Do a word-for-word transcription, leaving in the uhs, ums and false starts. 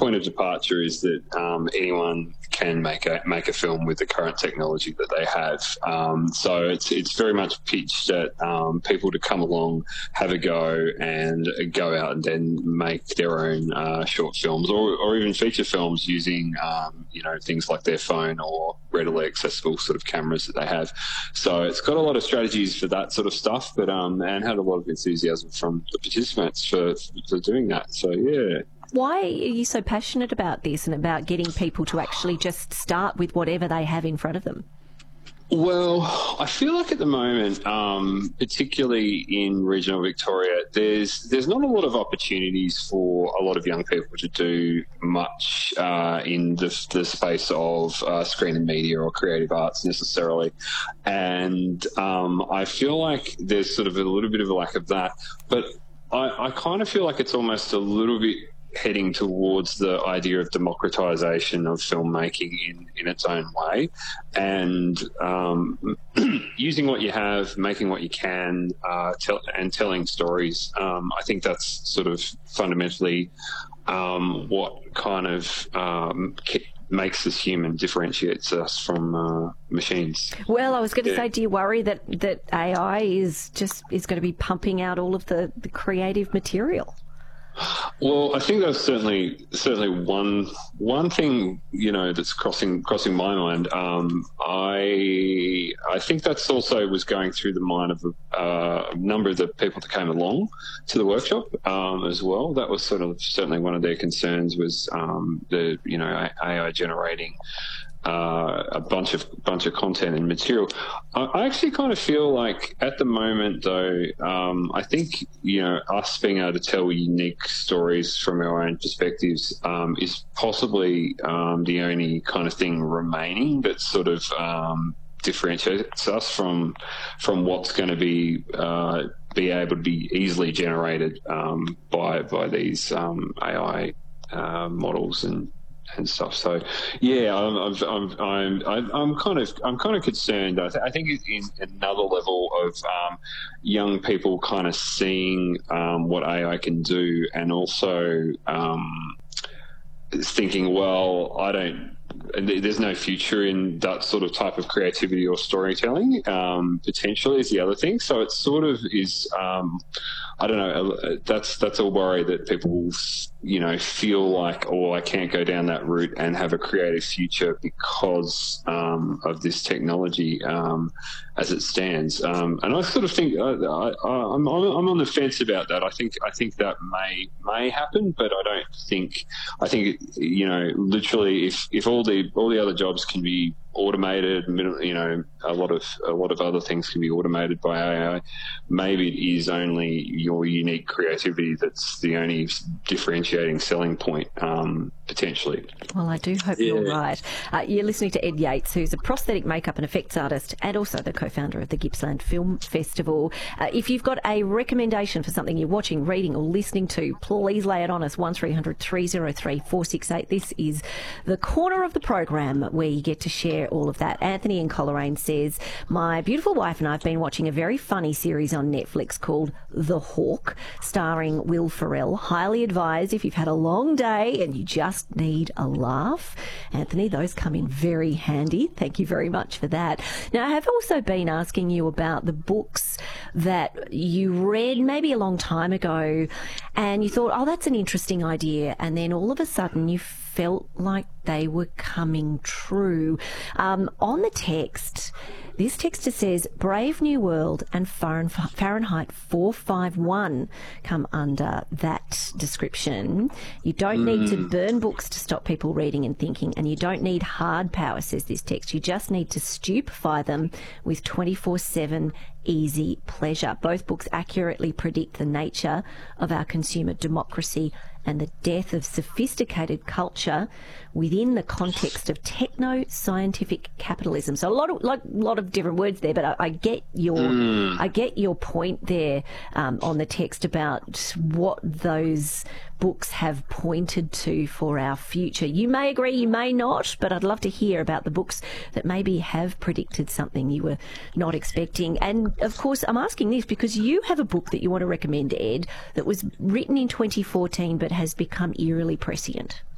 point of departure is that um, anyone can make a make a film with the current technology that they have. Um, so it's it's very much pitched at um, people to come along, have a go, and go out and then make their own uh, short films or, or even feature films using um, you know things like their phone or readily accessible sort of cameras that they have. So it's got a lot of strategies for that sort of stuff, but um, and had a lot of enthusiasm from the participants for for doing that. So yeah. Why are you so passionate about this and about getting people to actually just start with whatever they have in front of them? Well, I feel like at the moment, um, particularly in regional Victoria, there's there's not a lot of opportunities for a lot of young people to do much uh, in the, the space of uh, screen and media or creative arts necessarily. And um, I feel like there's sort of a little bit of a lack of that. But I, I kind of feel like it's almost a little bit heading towards the idea of democratisation of filmmaking in, in its own way, and um, using what you have, making what you can, uh, tell, and telling stories. Um, I think that's sort of fundamentally um, what kind of um, makes us human, differentiates us from uh, machines. Well, I was going to yeah. say, do you worry that, that A I is just is going to be pumping out all of the, the creative material? Well, I think that's certainly certainly one one thing you know that's crossing crossing my mind. Um, I I think that's also was going through the mind of a, uh, a number of the people that came along to the workshop um, as well. That was sort of certainly one of their concerns was um, the you know A I generating Uh, a bunch of bunch of content and material. I, I actually kind of feel like at the moment, though, um, I think you know us being able to tell unique stories from our own perspectives um, is possibly um, the only kind of thing remaining that sort of um, differentiates us from from what's going to be uh, be able to be easily generated um, by by these um, A I uh, models and. and stuff. So, yeah, I'm, I'm, I'm, I'm, I'm kind of, I'm kind of concerned. I, th- I think in another level of um, young people kind of seeing um, what A I can do, and also um, thinking, well, I don't. There's no future in that sort of type of creativity or storytelling. Um, potentially is the other thing. So it sort of is. Um, I don't know. That's that's a worry that people will, you know, feel like, oh, I can't go down that route and have a creative future because um, of this technology um, as it stands. Um, and I sort of think I, I, I'm I'm on the fence about that. I think I think that may may happen, but I don't think. I think you know, literally, if if all the all the other jobs can be automated, you know, a lot of a lot of other things can be automated by A I. Maybe it is only your unique creativity that's the only differentiating selling point, um, potentially. Well, I do hope yeah. you're right. Uh, you're listening to Ed Yates, who's a prosthetic makeup and effects artist and also the co-founder of the Gippsland Film Festival. Uh, if you've got a recommendation for something you're watching, reading or listening to, please lay it on us, one three hundred three oh three four six eight. This is the corner of the program where you get to share all of that. Anthony in Coleraine says, my beautiful wife and I have been watching a very funny series on Netflix called The Hawk, starring Will Ferrell. Highly advised if you've had a long day and you just need a laugh. Anthony, those come in very handy. Thank you very much for that. Now, I have also been asking you about the books that you read maybe a long time ago and you thought, oh, that's an interesting idea, and then all of a sudden you felt like they were coming true. Um, on the text, this texter says Brave New World and Fahrenheit four fifty-one come under that description. You don't mm. need to burn books to stop people reading and thinking, and you don't need hard power, says this text. You just need to stupefy them with twenty-four seven easy pleasure. Both books accurately predict the nature of our consumer democracy and the death of sophisticated culture within the context of techno-scientific capitalism. So a lot of like, lot of different words there, but I, I get your mm. I get your point there um, on the text about what those books have pointed to for our future. You may agree, you may not, but I'd love to hear about the books that maybe have predicted something you were not expecting. And of course, I'm asking this because you have a book that you want to recommend, Ed, that was written in twenty fourteen but has become eerily prescient.